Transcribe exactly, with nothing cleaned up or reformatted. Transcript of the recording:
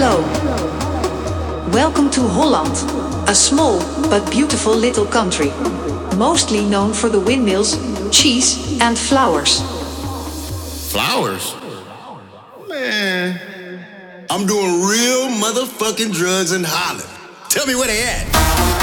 Hello. Welcome to Holland, a small but beautiful little country, mostly known for the windmills, cheese, and flowers. Flowers? Man, I'm doing real motherfucking drugs in Holland. Tell me where they at.